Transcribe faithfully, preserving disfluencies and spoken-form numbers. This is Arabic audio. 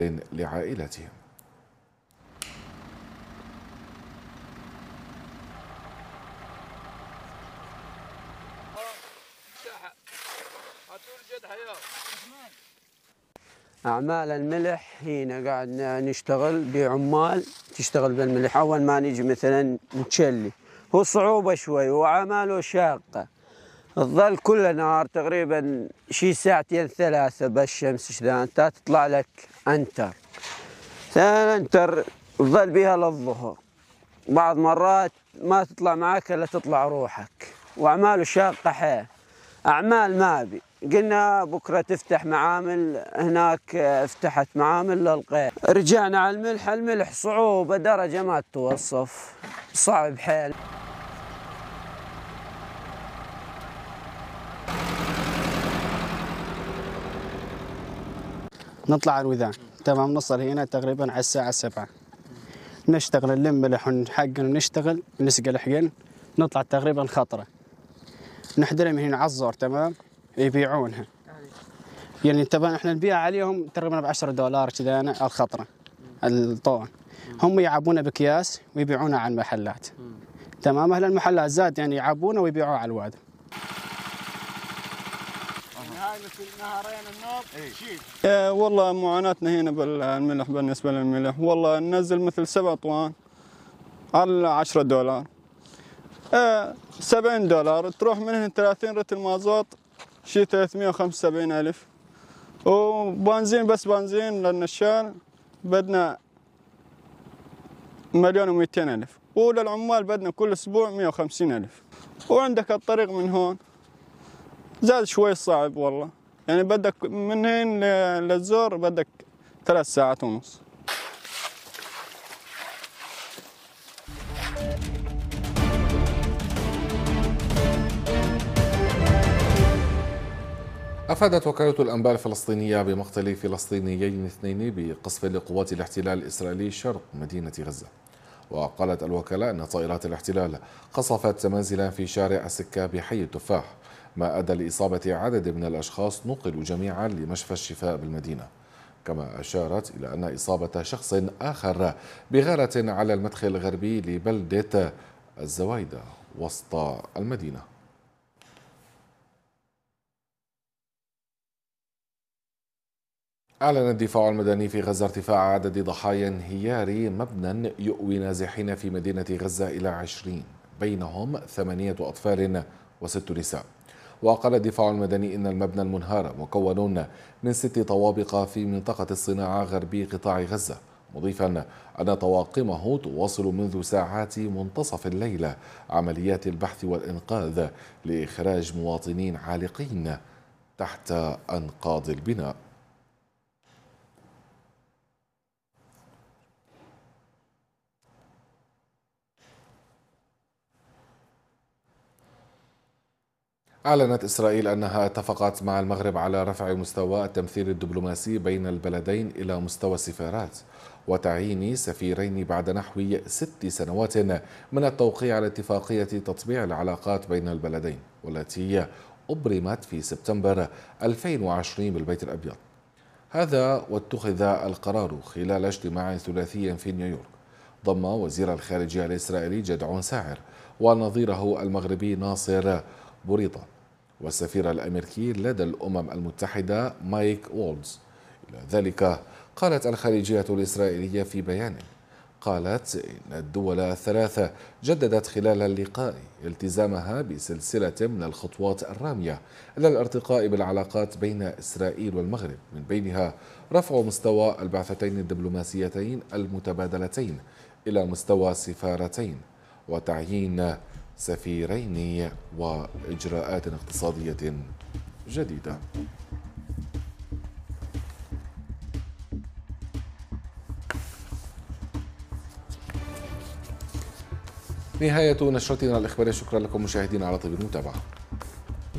لعائلتهم. أعمال الملح هنا قاعد نشتغل بعمال تشتغل بالملح. أول ما نيجي مثلا نشلي هو صعوبة شوي وعماله شاقة، تظل كل نهار تقريبا شي ساعتين ثلاثة بالشمس شذا أنت تطلع لك أنتر ثاني أنتر تظل بها للظهر، بعض مرات ما تطلع معك إلا تطلع روحك، وأعماله شاقة حيل. أعمال ما بي قلنا بكرة تفتح معامل هناك، فتحت معامل للقيد، رجعنا على الملح. الملح صعوبة درجة ما توصف، صعب حيل. نطلع على الوذان تمام، نوصل هنا تقريبا على الساعة سبعة، نشتغل نلم ملح ونحقن ونشتغل نسقى الحقن، نطلع تقريبا خطرة نحضرها من هنا على الزور تمام، يبيعونها يعني طبعا احنا نبيع عليهم تقريبا ب عشرة دولار كذا الخطرة الطون، هم يعبونا بأكياس ويبيعونها على المحلات تمام. اهل المحلات زاد يعني يعبونا ويبيعوها على الوادي. هاي مثل نهرين النوب شيل. إيه والله معاناتنا هنا بالملح، بالنسبة للملح والله ننزل مثل سبع طوان على عشرة دولار، إيه سبعين دولار تروح منهن ثلاثين رتل مازوت شي ثلاثمئة وخمسة وسبعين ألف، وبنزين بس بنزين للنشال بدنا مليون ومئتين ألف، وللعمال بدنا كل أسبوع مئة وخمسين ألف. وعندك الطريق من هون زاد شوي صعب والله، يعني بدك من هين للزور بدك ثلاث ساعات ونص. أفادت وكالة الأنباء الفلسطينية بمقتل فلسطينيين اثنين بقصف لقوات الاحتلال الإسرائيلي شرق مدينة غزة. وقالت الوكالة أن طائرات الاحتلال قصفت منزلا في شارع السكة بحي التفاح، ما أدى لإصابة عدد من الأشخاص نقلوا جميعا لمشفى الشفاء بالمدينة. كما أشارت إلى أن إصابة شخص آخر بغارة على المدخل الغربي لبلدة الزوايدة وسط المدينة. أعلن الدفاع المدني في غزة ارتفاع عدد ضحايا انهيار مبنى يؤوي نازحين في مدينة غزة إلى عشرين، بينهم ثمانية أطفال وست نساء. وقال الدفاع المدني إن المبنى المنهار مكون من ست طوابق في منطقة الصناعة غربي قطاع غزة، مضيفا أن طواقمه تواصل منذ ساعات منتصف الليل عمليات البحث والإنقاذ لإخراج مواطنين عالقين تحت أنقاض البناء. أعلنت إسرائيل أنها اتفقت مع المغرب على رفع مستوى التمثيل الدبلوماسي بين البلدين إلى مستوى السفارات وتعيين سفيرين بعد نحو ست سنوات من التوقيع على اتفاقية تطبيع العلاقات بين البلدين، والتي أبرمت في سبتمبر ألفين وعشرين بالبيت الأبيض. هذا واتخذ القرار خلال اجتماع ثلاثي في نيويورك ضم وزير الخارجية الإسرائيلي جدعون ساعر ونظيره المغربي ناصر بوريطة والسفير الأمريكي لدى الأمم المتحدة مايك وولدز. إلى ذلك قالت الخارجية الإسرائيلية في بيان، قالت إن الدول الثلاثة جددت خلال اللقاء التزامها بسلسلة من الخطوات الرامية إلى الارتقاء بالعلاقات بين إسرائيل والمغرب، من بينها رفع مستوى البعثتين الدبلوماسيتين المتبادلتين إلى مستوى سفارتين وتعيين سفيرين وإجراءات اقتصادية جديدة. نهاية نشرتنا الإخبارية، شكرا لكم مشاهدينا على طيب المتابعة.